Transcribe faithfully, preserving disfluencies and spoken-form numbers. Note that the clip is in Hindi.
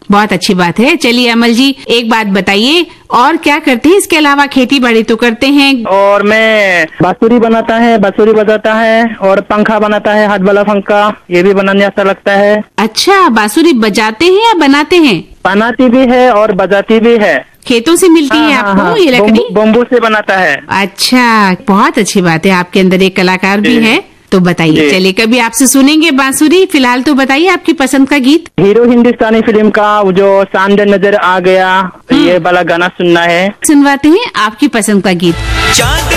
बहुत अच्छी बात है। चलिए अमल जी, एक बात बताइए, और क्या करते हैं इसके अलावा? खेती बाड़ी तो करते हैं। और मैं बांसुरी बनाता है, बांसुरी बजाता है, और पंखा बनाता है, हाथ वाला पंखा, ये भी बनाने अच्छा लगता है। अच्छा, बांसुरी बजाते हैं या बनाते हैं? बनाती भी है और बजाती भी है। खेतों से मिलती है हाँ, आपको हाँ, ये लकड़ी? बम्बू, बम्बू से बनाता है। अच्छा, बहुत अच्छी बात है, आपके अंदर एक कलाकार भी है। तो बताइए, चलिए कभी आपसे सुनेंगे बांसुरी। फिलहाल तो बताइए आपकी पसंद का गीत। हीरो हिंदुस्तानी फिल्म का वो जो चांद नजर आ गया, ये वाला गाना सुनना है। सुनवाते हैं आपकी पसंद का गीत।